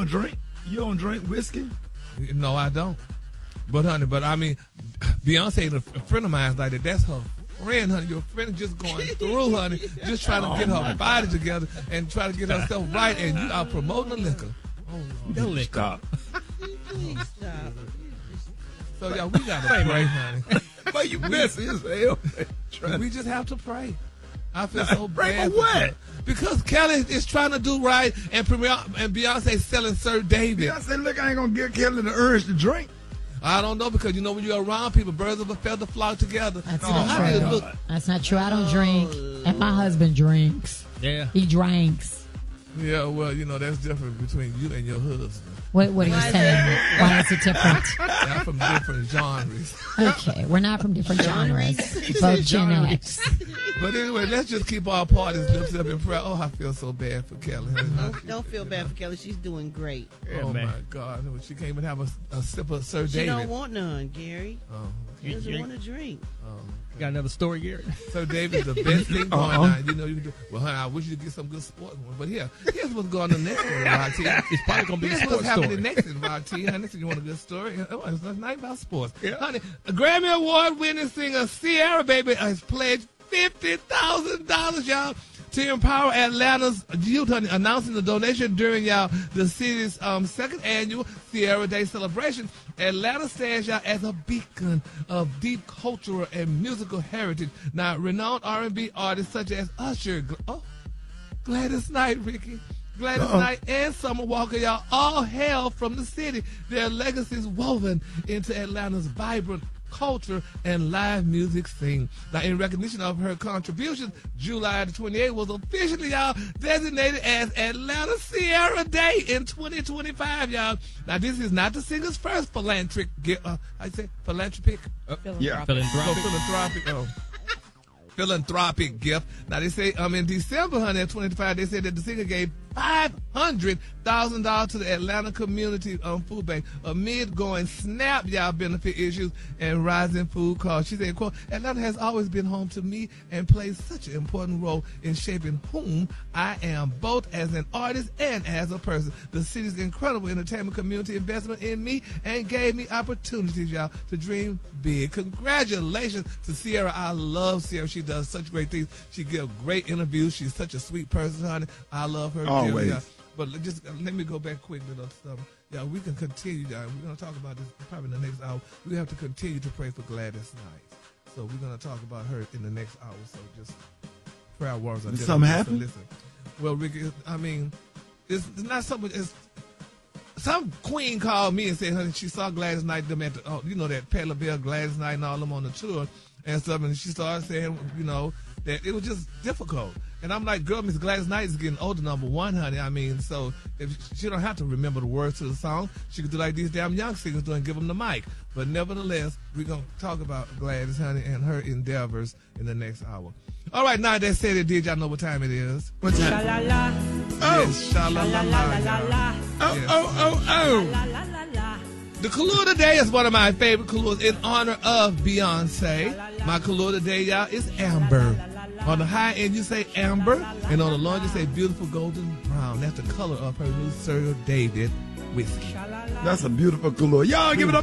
don't drink? You don't drink whiskey? No, I don't. But honey, I mean, Beyonce, a friend of mine's like that. That's her friend, honey. Your friend is just going through, honey, just trying to get her body together and try to get herself right, and you are promoting the liquor. Oh, the liquor. Stop. Please stop. So y'all, we gotta pray, honey. Why you messy as hell? We just have to pray. I feel so Pray bad. for what? Because Kelly is trying to do right, and Beyonce selling Sir David. Beyonce, look, I ain't gonna give Kelly the urge to drink. I don't know, because you know when you're around people, birds of a feather flock together. That's You know, not how true. you look. That's not true. I don't drink, and my husband drinks. Yeah. He drinks. Yeah, well, you know, that's different between you and your husband. What are you saying? Why is it different? They're from different genres. Okay, we're not from different genres. Both Gen X. But anyway, let's just keep our parties lifted up in prayer. Oh, I feel so bad for Kelly. Don't feel bad for Kelly. She's doing great. Oh, my God. She can't even have a sip of Sir She David. don't want none, Gary. Oh. She doesn't want to drink. You got another story, Gary? Sir David's the best thing going on. You know, you can do. Well, honey, I wish you could get some good sports one. But here's what's going on next in YT. It's probably going to be a Here's sports what's happening story. next in YT. Honey, so you want a good story? Oh, it's not about sports. Yeah. Honey, a Grammy Award-winning singer Ciara Baby has pledged $50,000, y'all, to empower Atlanta's youth, honey, announcing the donation during, y'all, the city's second annual Ciara Day celebration. Atlanta stands, y'all, as a beacon of deep cultural and musical heritage. Now, renowned R&B artists such as Usher, Gladys Knight, Ricky, Gladys Knight, and Summer Walker, y'all, all hail from the city. Their legacies woven into Atlanta's vibrant culture and live music scene. Now, in recognition of her contributions, July the 28th was officially, y'all, designated as Atlanta Ciara Day in 2025, y'all. Now, this is not the singer's first philanthropic gift. Philanthropic? Philanthropic gift. Now, they say in December, honey, of 2025, they said that the singer gave $500,000 to the Atlanta Community Food Bank amid going SNAP, y'all, benefit issues and rising food costs. She said, quote, Atlanta has always been home to me and plays such an important role in shaping whom I am, both as an artist and as a person. The city's incredible entertainment community investment in me and gave me opportunities, y'all, to dream big. Congratulations to Ciara. I love Ciara. She does such great things. She gives great interviews. She's such a sweet person, honey. I love her. Always. Yeah. But just let me go back quickly to something. Yeah, we can continue, y'all. We're going to talk about this probably in the next hour. We have to continue to pray for Gladys Knight. So we're going to talk about her in the next hour. So just prayer warriors. Did something happen? Listen. Well, Ricky, I mean, it's not something. Some queen called me and said, honey, she saw Gladys Knight them at the, that Patti LaBelle, Gladys Knight, and all them on the tour and stuff. And she started saying, that it was just difficult. And I'm like, girl, Miss Gladys Knight is getting older, number one, honey. I mean, so if she don't have to remember the words to the song, she could do like these damn young singers do and give them the mic. But nevertheless, we're going to talk about Gladys, honey, and her endeavors in the next hour. All right, now that said it, did y'all know what time it is? What time? Sha-la-la. Yes, sha-la-la-la-la. Oh. The Kahlua today is one of my favorite Kahluas in honor of Beyonce. My Kahlua today, y'all, is amber. On the high end, you say amber, and on the low end, you say beautiful golden brown. That's the color of her new Sir David whiskey. That's a beautiful Kahlua. Y'all give it up.